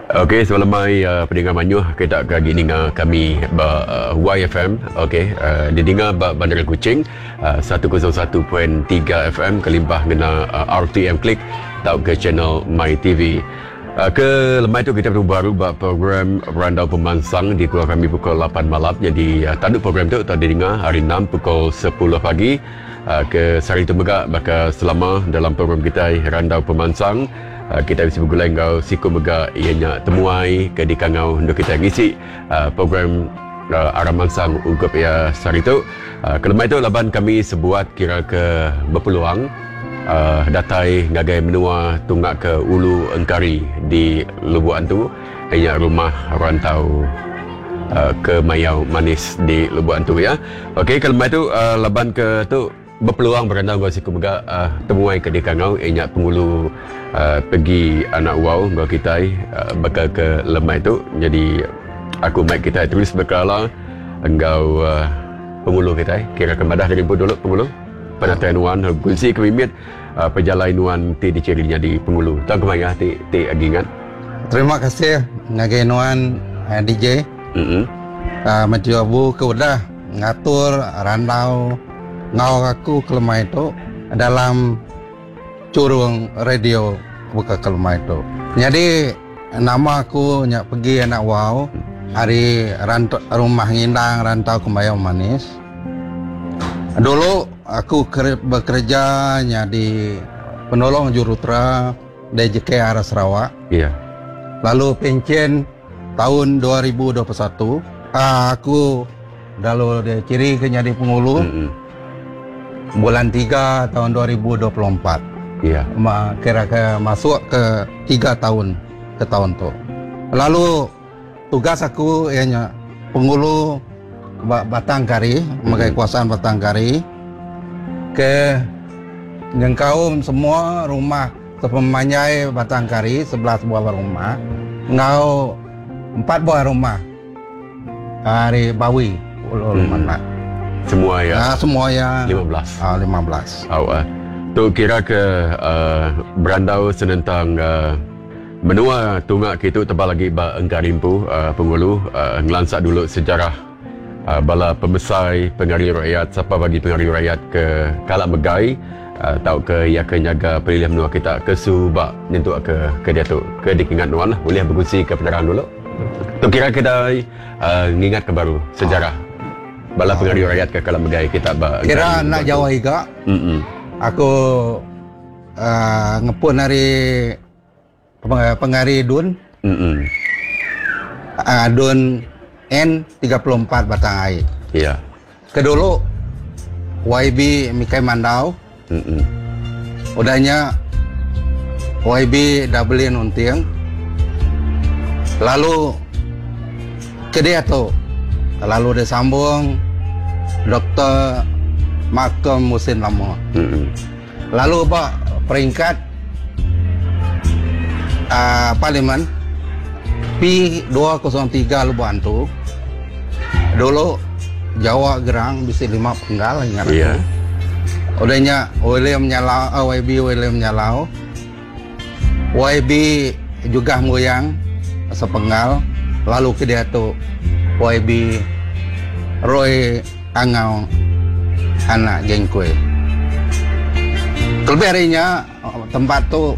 Okey, sebelum mai pendengar Manyuh, kita kali ini kami YFM, okey, didengar Bandar Kuching 101.3 FM kelimpah ngena RTM Klik tau ke channel My TV. Ke lemah itu kita baru buat program Randau Pemansang di keluar kami pukul 8 malam. Jadi tanduk program itu tadi dengar hari 6 pukul 10 pagi ke Sari Temegak. Maka selama dalam program kita Randau Pemansang, kita bisa bergulai ngau siku megak ianya temuai ke di kangau untuk kita ngisi program Aramansang ungkup ya Sari itu. Kelemah itu laban kami sebuat kira ke berpeluang datai ngagai menua tunggak ke Ulu Engkari di Lubuk Antu, ianya rumah rantau ke Mayau Manis di Lubuk Antu ya. Okey, kelemah itu laban ke tu berpeluang berandau gua siku megak temuai ke di kangau ianya pengulu pergi anak wow gua kita bakal ke lemah itu. Jadi aku mic kita tulis berkala engkau pengulu kita kira kemadah dari dulu pengulu penatayan wan kunci kemimit perjalanan ti dicirinya di pengulu tak kemaya ti agingan. Terima kasih ngagainuan DJ mencoba ke udah ngatur randau ngau aku kelemah itu dalam curung radio buka kelemah itu. Jadi nama aku nyak pergi anak wow hari rantau rumah ngindang rantau ke Mayau Manis. Dulu aku bekerja di penolong jurutra DJK arah Sarawak. Iya. Lalu pensiun tahun 2021. Aku dalu dia ciri ke jadi pengulu. Bulan 3 tahun 2024. Iya. Kira-kira masuk ke 3 tahun ke tahun tu. Lalu tugas aku ianya pengulu Batangkari, memakai kuasaan Batangkari ke ngengkau semua rumah sepemanyai Batangkari 11 buah rumah, ngau 4 buah rumah hari Bawi mana. Semua ya. Semua ya 15. 15. Tu kira ke berandau senentang menua tunggak kita tebal lagi ba engkarimpu pengulu ngelansak dulu sejarah bala pembesar pengaruh rakyat siapa bagi pengaruh rakyat ke kalak megai tau ke ya ke nyaga pilihan menua kita ke subak nyentuk ke dia tu ke dikingat nuan lah boleh berkongsi ke penerangan dulu tu kira kita ngingat ke baru sejarah bala pengaruh rakyat ke kalak megai kita ba kira nak Jawa higa aku ngepun hari pengari Dun Dun N34 Batang Air. Iya. Kedulu YB Mikai Mandau. Udahnya YB Dublin Untiang. Lalu ke dia tu. Lalu dia sambung Dr. Malcolm Musin Lama. Lalu apa peringkat Parlimen P203 Lubuk Antu. Dulu Jawa Gerang bisa 5 penggal ingat aku. Iya. Udahnya William Nyalau, YB William Nyalau. YB juga Nguyang sepenggal. Lalu ke dia tu YB Roy Angau anak Jengkue. Kelebih harinya tempat tu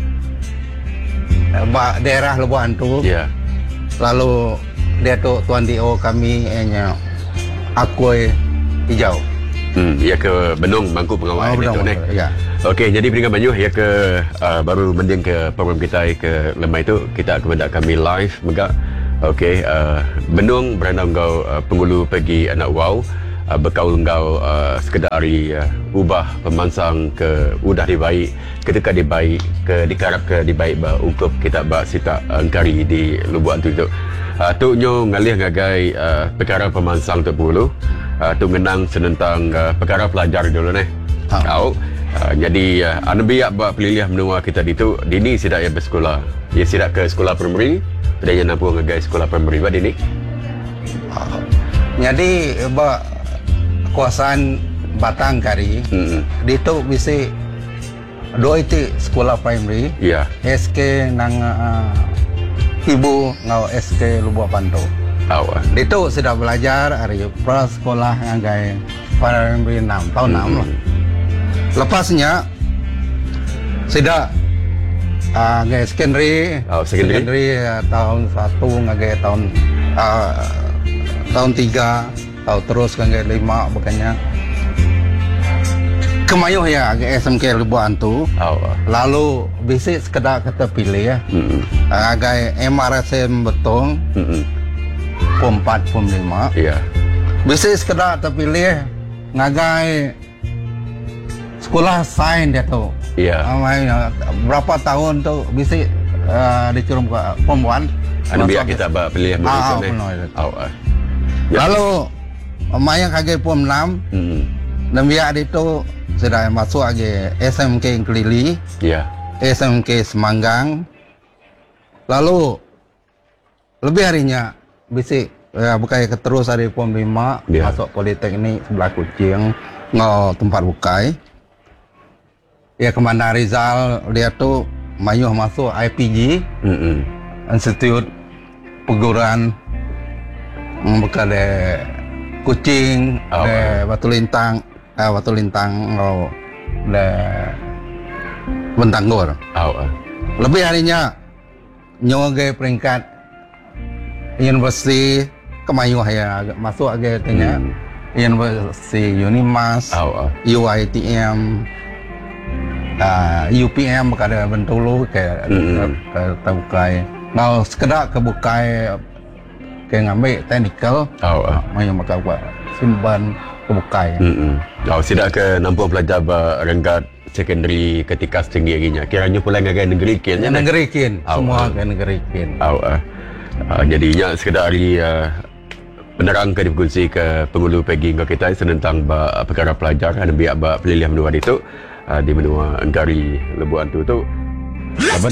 daerah Lubuk Antu. Iya. Lalu dia tu tuan DO kami nya Akui Hijau. Ya ke Benung Mangku Pengawal itu nih. Ya. Okey, jadi pendengar Manyuh ya ke baru mending ke program kita ke lemah itu kita kepada kami live megak. Okey, Benung berandau kau pengulu pergi anak wow berkaul kau sekedari ubah pemansang ke udah dibaik ketika dibaik ke dikarap ke dibaik ba ungkup kita ba sita engkari di Lubuk Antu itu. Tu nyo ngalih ngagai perkara pemansang tu pulu. Tu ngenang senentang perkara pelajar dulu nih. Tahu. Jadi anu biak ba pelilih menua kita itu dini sidak ya bersekolah. Dia sidak ke sekolah primary, dia nampu ngagai sekolah primary ba dini. Jadi ba kuasaan Batangkari di tu bisa dua itu sekolah primary. Iya. SK nang ibu ngau SK Lubuk Panto. Awak. Itu sudah belajar hari prasekolah ngagai primary 6 tahun 6 lah. Lepasnya sudah ngagai secondary, secondary. Tahun 1 ngagai tahun 3 tahun terus ngagai 5 bukannya. Kemayuh ya agak SMK Lubuk Antu. Lalu bisik sekedar kata pilih ya. Agak MRSM Betong. Pom 4, Pom 5. Ya. Bisik sekedar terpilih ngagai sekolah sains dia tu. Ya. Berapa tahun tu bisik dikirim ke Pom 1. Anu biar kita pilih Malaysia ni. Lalu Maya kagai Pom 6. Dan biar itu sudah masuk lagi SMK Kelili, SMK Semanggang. Lalu lebih harinya bisik bukai terus hari Pom 5 masuk Politeknik sebelah Kuching ngau tempat bukai. Ya Kemana Rizal dia tu mayuh masuk IPG, Institut Perguruan bukan de Kuching, de Batu Lintang ngau de Bentanggur. Lebih harinya nyoge peringkat Universiti Kemayuh ya masuk agak tanya Universiti Unimas, UITM, UPM kada Bentulu ke terbukai. Ngau sekedar kebukai ke ngambil technical, mayuh maka buat simpan kebukai. Sidak ke nampu pelajar berenggat secondary ketika setinggi harinya. Kiranya pula ngagai negeri kin. Negeri kin, semua ke negeri kin. Jadinya sekedar hari penerang ke difungsi ke pengulu pegi ngau kita tentang perkara pelajar dan biak pelilihan menua itu di menua Enggari Lubuk Antu tu.